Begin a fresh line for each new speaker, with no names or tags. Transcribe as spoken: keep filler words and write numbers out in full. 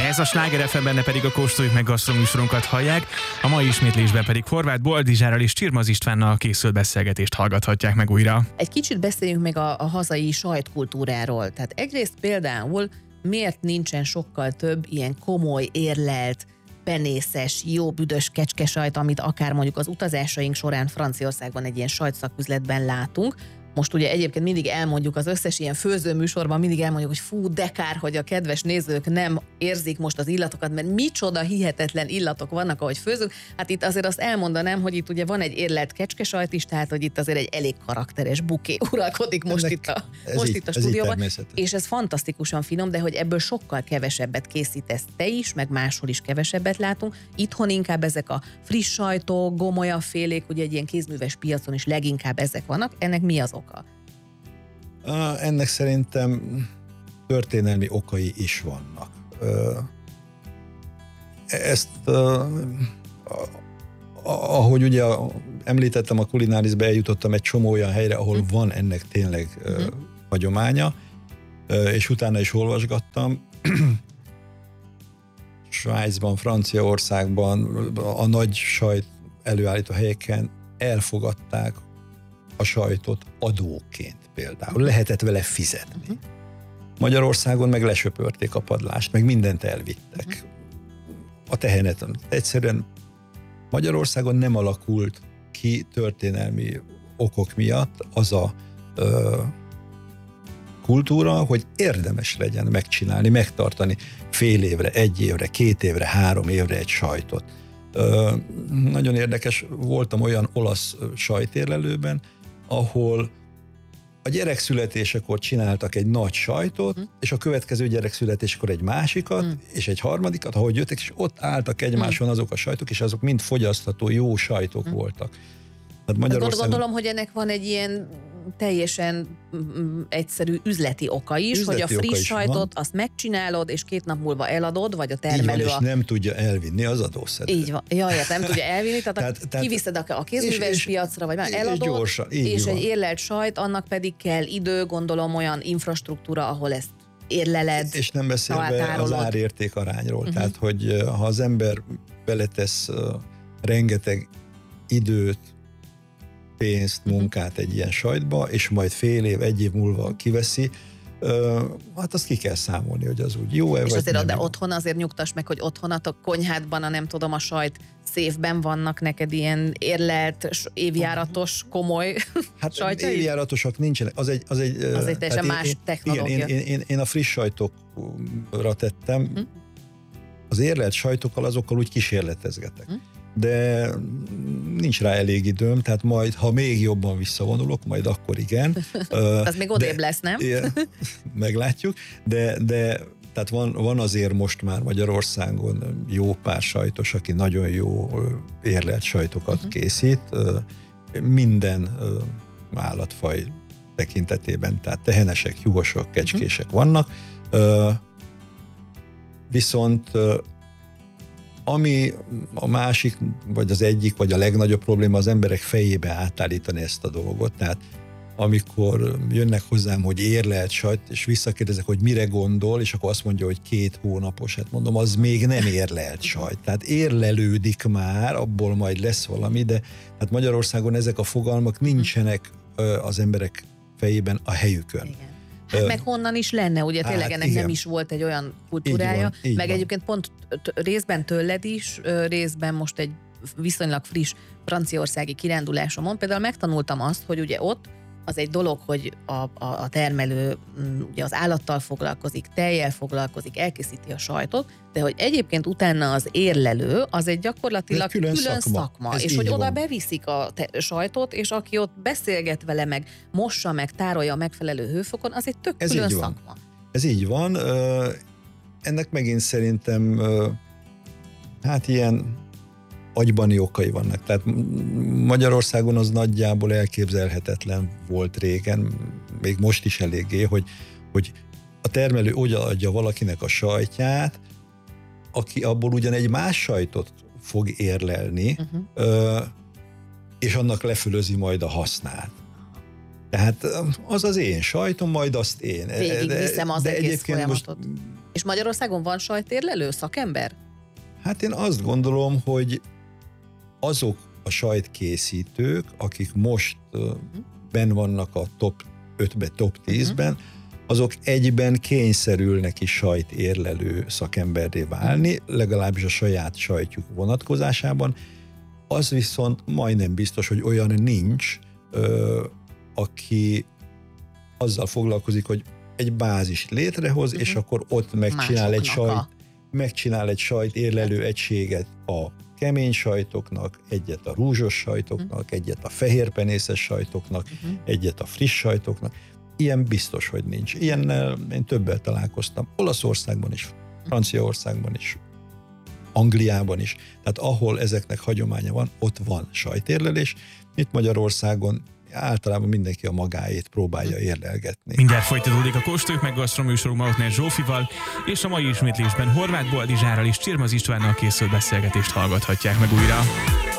Ez a Sláger ef em, benne pedig a Kóstoljuk meg gasztroműsorunkat hallják, a mai ismétlésben pedig Horváth Boldizsárral és Csirmaz Istvánnal készült beszélgetést hallgathatják meg újra.
Egy kicsit beszéljünk meg a, a hazai sajtkultúráról. Tehát egyrészt például miért nincsen sokkal több ilyen komoly, érlelt, penészes, jó büdös kecskesajt, amit akár mondjuk az utazásaink során Franciaországban egy ilyen sajtszaküzletben látunk. Most ugye egyébként mindig elmondjuk az összes ilyen főzőműsorban, mindig elmondjuk, hogy fú, de kár, hogy a kedves nézők nem érzik most az illatokat, mert micsoda hihetetlen illatok vannak, ahogy főzünk. Hát itt azért azt elmondanám, hogy itt ugye van egy érlelt kecskesajt is, tehát hogy itt azért egy elég karakteres buké uralkodik most
Ennek
itt a,
ez
most
így,
itt a
ez
stúdióban. És ez fantasztikusan finom, de hogy ebből sokkal kevesebbet készítesz te is, meg máshol is kevesebbet látunk. Itthon inkább ezek a friss sajtok, gomolyafélék, ugye egy ilyen kézműves piacon is leginkább ezek vannak. Ennek mi az oka?
Ennek szerintem történelmi okai is vannak. Ezt, ahogy ugye említettem, a Kulinárisbe eljutottam egy csomó olyan helyre, ahol mm. van ennek tényleg mm. hagyománya, és utána is olvasgattam. Svájcban, Franciaországban, a nagy sajt előállító helyeken elfogadták a sajtot adóként például. Lehetett vele fizetni. Uh-huh. Magyarországon meg lesöpörték a padlást, meg mindent elvittek. Uh-huh. A tehenet. Egyszerűen Magyarországon nem alakult ki történelmi okok miatt az a ö, kultúra, hogy érdemes legyen megcsinálni, megtartani fél évre, egy évre, két évre, három évre egy sajtot. Ö, nagyon érdekes, voltam olyan olasz sajtérlelőben, ahol a gyerek születésekor csináltak egy nagy sajtot, mm. és a következő gyerek születésekor egy másikat, mm. és egy harmadikat, ahogy jöttek, és ott álltak egymáson mm. azok a sajtok, és azok mind fogyasztható, jó sajtok mm. voltak. Hát Magyarországon... Gondolom,
hogy ennek van egy ilyen teljesen mm, egyszerű üzleti oka is, üzleti hogy a friss sajtot van. Azt megcsinálod, és két nap múlva eladod, vagy a termelő...
Így van,
a...
és nem tudja elvinni az adószedő.
Így van. Jaj, nem tudja elvinni, tehát, tehát, tehát kiviszed a, a kézműves és, piacra, vagy már eladod, és, gyorsan, és egy érlelt sajt, annak pedig kell idő, gondolom olyan infrastruktúra, ahol ezt érleled,
és nem beszélve az árérték arányról. Uh-huh. Tehát, hogy ha az ember beletesz uh, rengeteg időt, pénzt, munkát egy ilyen sajtba, és majd fél év, egy év múlva kiveszi, uh, hát azt ki kell számolni, hogy az úgy jó-e,
és
vagy
azért
nem.
De otthon azért nyugtass meg, hogy otthon a konyhádban, a nem tudom, a sajt széfben vannak neked ilyen érlelt, évjáratos, komoly
hát
sajtjai?
Évjáratosak nincsenek. Az egy, az egy,
az egy teljesen más
én,
technológia.
Igen, én, én, én, én a friss sajtokra tettem. Hm? Az érlelt sajtokkal, azokkal úgy kísérletezgetek. Hm? De nincs rá elég időm, tehát majd, ha még jobban visszavonulok, majd akkor igen.
Az még odébb lesz, nem?
Meglátjuk, de, de tehát van, van azért most már Magyarországon jó pár sajtos, aki nagyon jó érlelt sajtokat uh-huh. készít, minden állatfaj tekintetében, tehát tehenesek, juhosok, kecskések uh-huh. vannak, viszont ami a másik, vagy az egyik, vagy a legnagyobb probléma az emberek fejébe átállítani ezt a dolgot. Tehát amikor jönnek hozzám, hogy érlelt sajt, és visszakérdezek, hogy mire gondol, és akkor azt mondja, hogy két hónapos. Hát mondom, az még nem érlelt sajt. Tehát érlelődik már, abból majd lesz valami, de hát Magyarországon ezek a fogalmak nincsenek az emberek fejében a helyükön.
Igen. Hát meg honnan is lenne, ugye tényleg hát ennek igen. nem is volt egy olyan kultúrája, így van, így meg van. Egyébként pont részben tőled is, részben most egy viszonylag friss franciaországi kirándulásomon például megtanultam azt, hogy ugye ott az egy dolog, hogy a, a, a termelő ugye az állattal foglalkozik, tejjel foglalkozik, elkészíti a sajtot, de hogy egyébként utána az érlelő, az egy gyakorlatilag egy külön, külön szakma, szakma és hogy oda van. Beviszik a te- sajtot, és aki ott beszélget vele, meg mossa, meg tárolja a megfelelő hőfokon, az egy tök ez külön szakma.
Ez így van. Ennek megint szerintem hát ilyen agybani okai vannak. Tehát Magyarországon az nagyjából elképzelhetetlen volt régen, még most is eléggé, hogy, hogy a termelő úgy adja valakinek a sajtját, aki abból ugyan egy más sajtot fog érlelni, uh-huh. és annak lefölözi majd a hasznát. Tehát az az én sajtom, majd azt én.
Végig viszem az de egész folyamatot. Most... És Magyarországon van sajtérlelő, szakember?
Hát én azt gondolom, hogy azok a sajtkészítők, akik most uh-huh. benn vannak a top ötbe, top tízben, uh-huh. azok egyben kényszerülnek is sajtérlelő szakemberré válni, uh-huh. legalábbis a saját sajtjuk vonatkozásában. Az viszont majdnem biztos, hogy olyan nincs, ö, aki azzal foglalkozik, hogy egy bázis létrehoz, uh-huh. és akkor ott megcsinál egy, sajt, megcsinál egy sajtérlelő egységet a kemény sajtoknak, egyet a rúzsos sajtoknak, uh-huh. egyet a fehérpenészes sajtoknak, uh-huh. egyet a friss sajtoknak. Ilyen biztos, hogy nincs. Ilyennel én többel találkoztam. Olaszországban is, Franciaországban is, Angliában is. Tehát ahol ezeknek hagyománya van, ott van sajtérlelés. Itt Magyarországon általában mindenki a magáét próbálja érlelgetni.
Mindjárt folytatódik a Kóstoljuk meg gasztroműsorunk Mautner Zsófival, és a mai ismétlésben Horváth Boldizsárral és Csirmaz Istvánnal készült beszélgetést hallgathatják meg újra.